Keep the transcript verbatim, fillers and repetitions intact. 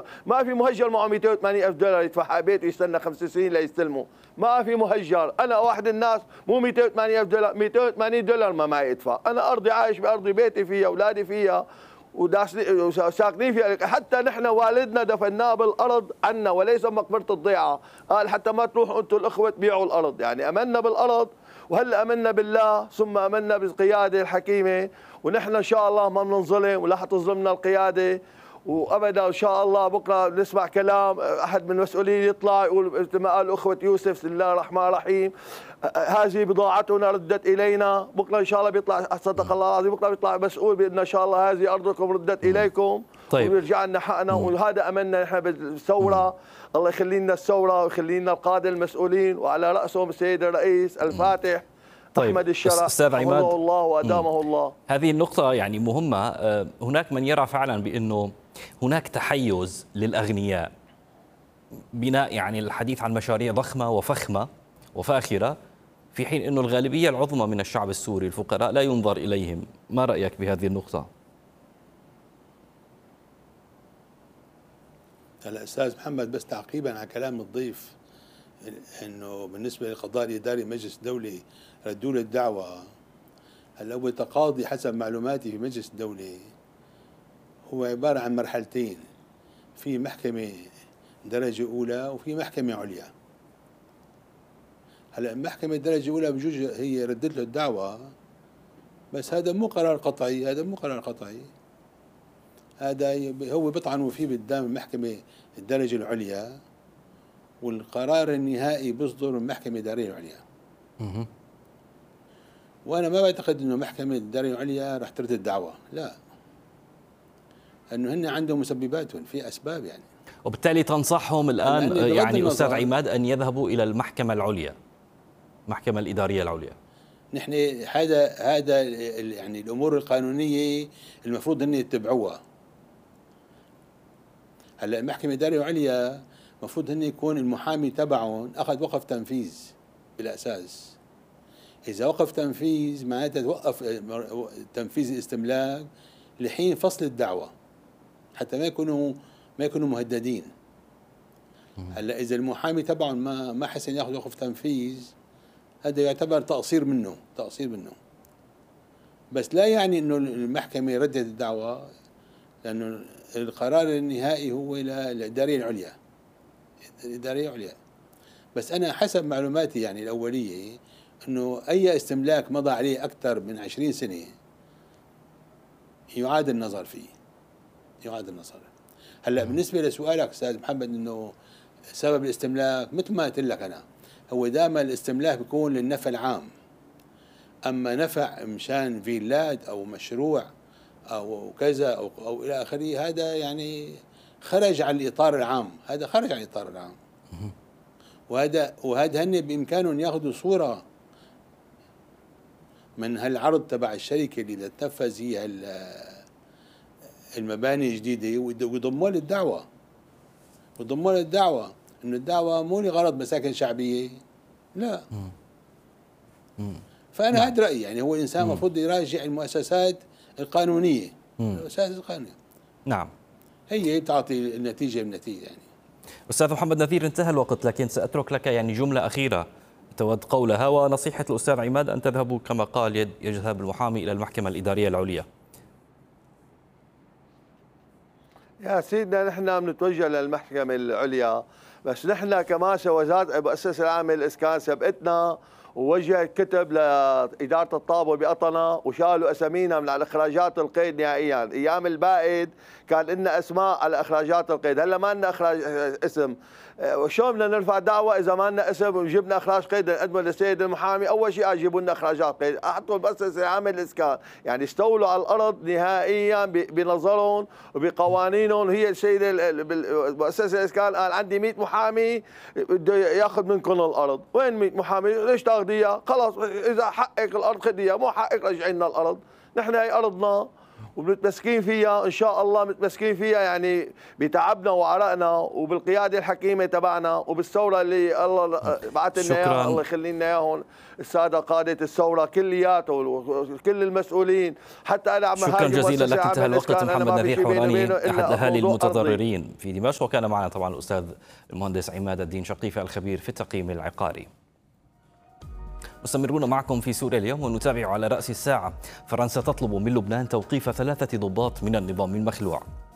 ما في مهجر معه مئتين وثمانين ألف دولار يدفع حق بيته يستنى خمس سنين ليستلمه، ما في مهجر. انا واحد الناس مو مئتين وثمانين ألف دولار، مئتين وثمانين دولار ما معي ادفع، انا ارضي عايش بارضي، بيتي فيها، اولادي فيها، وساكنين فيها. حتى نحن والدنا دفناه بالارض عنا وليس مقبره الضيعه، قال حتى ما تروحوا انتم الاخوه تبيعوا الارض. يعني امنا بالارض، وهلا امنا بالله، ثم امنا بالقياده الحكيمه، ونحن ان شاء الله ما بننظلم ولا حتظلمنا القياده وابدا. ان شاء الله بكره نسمع كلام احد من المسؤولين يطلع يقول مثل ما قال اخوه يوسف بسم الله الرحمن الرحيم، هذه بضاعتنا ردت الينا. بكره ان شاء الله بيطلع صدق الله العظيم، بكره بيطلع مسؤول بان ان شاء الله هذه ارضكم ردت اليكم. طيب. ويرجع لنا حقنا. وهذا املنا نحن بالثوره. الله يخلي لنا الثوره ويخلي لنا القاده المسؤولين وعلى راسهم السيد الرئيس الفاتح. طيب. أحمد الشرع أستاذ عماد، الله وأدامه الله. هذه النقطة يعني مهمة. هناك من يرى فعلا بأنه هناك تحيز للأغنياء بناء يعني الحديث عن مشاريع ضخمة وفخمة وفاخرة، في حين أنه الغالبية العظمى من الشعب السوري الفقراء لا ينظر إليهم. ما رأيك بهذه النقطة؟ هلا أستاذ محمد، بس تعقيبا على كلام الضيف، انه بالنسبه للقضاء الاداري مجلس الدوله ردوا له الدعوه. هلا هو تقاضي حسب معلوماتي في مجلس الدوله هو عباره عن مرحلتين، في محكمه درجه اولى وفي محكمه عليا. هلا المحكمه درجه اولى بجوز هي ردت له الدعوه، بس هذا مو قرار قطعي، هذا مو قرار قطعي، هذا هو بيطعنوا فيه قدام المحكمه الدرجه العليا، والقرار النهائي بيصدر من المحكمة الإدارية العليا. وأنا ما بعتقد إنه محكمة الإدارية العليا رح ترد الدعوة، لا، لأنه هن عندهم مسبباتهم، في أسباب يعني. وبالتالي تنصحهم الآن يعني أستاذ عماد أن يذهبوا إلى المحكمة العليا، المحكمة الإدارية العليا. نحن هذا هذا يعني الأمور القانونية المفروض هن يتبعوها. هلا المحكمة الإدارية العليا المفروض هن يكون المحامي تبعهم اخذ وقف تنفيذ بالاساس. اذا وقف تنفيذ معناتها توقف تنفيذ الاستملاك لحين فصل الدعوه حتى ما يكونوا ما يكونوا مهددين. هلا اذا المحامي تبعهم ما ما حسن ياخذ وقف تنفيذ، هذا يعتبر تقصير منه، تقصير منه. بس لا يعني انه المحكمه ردت الدعوه، لانه القرار النهائي هو للاداريه العليا، الإدارية عليا. بس أنا حسب معلوماتي يعني الأولية أنه أي استملاك مضى عليه أكثر من عشرين سنة يعاد النظر فيه، يعاد النظر. هلا بالنسبة لسؤالك أستاذ محمد أنه سبب الاستملاك، مثل ما قلت لك أنا، هو دائما الاستملاك بيكون للنفع العام. أما نفع مشان فيلات أو مشروع أو كذا أو, أو إلى آخره، هذا يعني خرج عن الإطار العام، هذا خرج عن الإطار العام. وهذا وهذا هن بإمكانهم ياخذوا صورة من هالعرض تبع الشركة اللي تنفذ هي المباني الجديدة ويضموها للدعوة، ويضموها للدعوة إنه الدعوة مو لغرض مساكن شعبية، لا. فأنا هذا رأيي، يعني هو الإنسان المفروض يراجع المؤسسات القانونية، المؤسسات القانونية. نعم. هي بتعطي النتيجة النتيجة يعني. أستاذ محمد نذير، انتهى الوقت، لكن سأترك لك يعني جملة أخيرة تود قولها، ونصيحة الأستاذ عماد أن تذهبوا كما قال يذهب المحامي إلى المحكمة الإدارية العليا. يا سيدنا نحن بنتوجه للمحكمة العليا، بس نحن كماسة وزارة المؤسسة العامة للإسكان سبقتنا ووجهت كتب لإدارة الطابة بقطنة وشالوا أسامينا من على إخراجات القيد نهائيا. أيام البائد كان لنا أسماء على إخراجات القيد، هلا ما لنا إخراج اسم. وشلون بدنا نرفع دعوة إذا ما لنا اسم وجبنا إخراج قيد نقدمه للسيد المحامي؟ أول شيء أجيبوا لنا إخراجات قيد، أحطوا المؤسسة العامة للإسكان، يعني استولوا على الأرض نهائيا بنظرهم وبقوانينهم. هي السيدة المؤسسة الإسكان قال عندي مئة محامي بده ياخذ منكم الأرض، وين مئة محامي؟ ليش تاخذيها؟ خلاص إذا حقك الأرض خذيها، مو حقك رجعي لنا الأرض، نحن هي أرضنا ومتمسكين فيها ان شاء الله، متمسكين فيها يعني بتعبنا وعرقنا وبالقياده الحكيمه تبعنا وبالثوره اللي الله بعث لنا اياها، الله يخلي لنا اياهم الساده قاده الثوره كلياتهم وكل المسؤولين. حتى انا عم شكرا جزيلا لك، انتهى الوقت. محمد نذير حوراني احد الاهالي المتضررين في دمشق، وكان معنا طبعا الاستاذ المهندس عماد الدين شقيفه الخبير في التقييم العقاري. مستمرون معكم في سوريا اليوم ونتابع على رأس الساعة. فرنسا تطلب من لبنان توقيف ثلاثة ضباط من النظام المخلوع.